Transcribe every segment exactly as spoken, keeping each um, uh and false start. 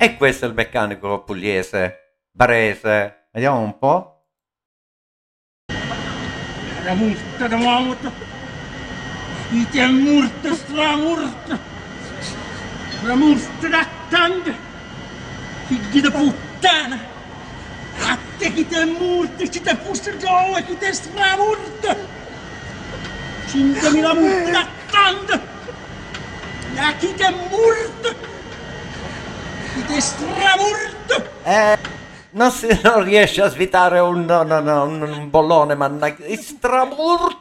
E questo è il meccanico pugliese, barese. Vediamo un po'. La multa da morto, ite multa stramurta, la multa da tanda, figli di puttana, a te chi te multa, chi te fusta giova, chi te stramurta, cinquemila multa da tanda, a chi te multa, chi te stramurta. Eh... Non, si, non riesce a svitare un, no, no, no, un, un bollone, ma stramurto.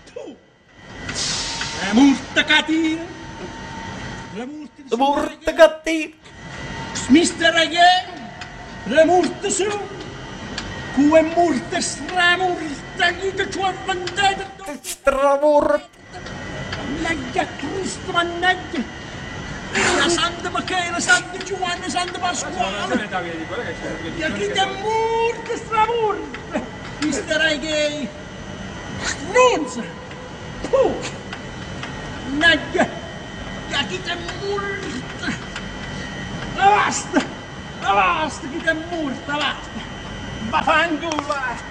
La multa cattiva. La multa, multa cattiva. Mister Again. La multa su. Cue multa stramurta. Chi che ci ha vantato. Stramurta. Mannaggia Cristo, mannaggia. La Santa Michela, Santa Giovanna, Santa Pasquale. E chi te morte, stramorte. Mister Again. Stronza. Puh. Mannaggia. E chi te morte. Basta. Basta, chi te morte, basta. Vaffanculo.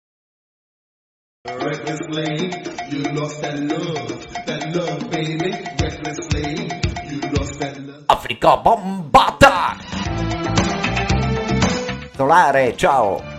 Reckless slave, you lost that love, that love, baby. Reckless slave, you lost that love. Africa bombata! Solare, ciao!